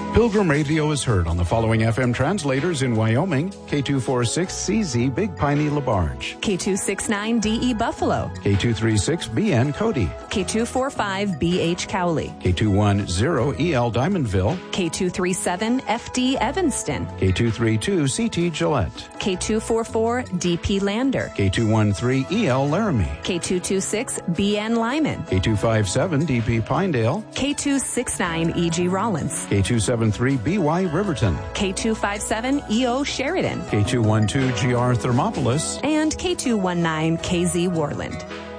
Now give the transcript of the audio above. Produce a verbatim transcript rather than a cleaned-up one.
Pilgrim Radio is heard on the following F M translators in Wyoming: K two forty-six C Z Big Piney LaBarge, K two sixty-nine D E Buffalo, K two thirty-six B N Cody, K two forty-five B H Cowley, K two ten E L Diamondville, K two thirty-seven F D Evanston, K two thirty-two C T Gillette, K two forty-four D P Lander, K two thirteen E L Laramie, K two twenty-six B N Lyman, K two fifty-seven D P Pinedale, K two sixty-nine E G Rollins, K two seventy-three B Y Riverton, K two fifty-seven E O Sheridan, K two twelve G R Thermopolis, and K two nineteen K Z Warland.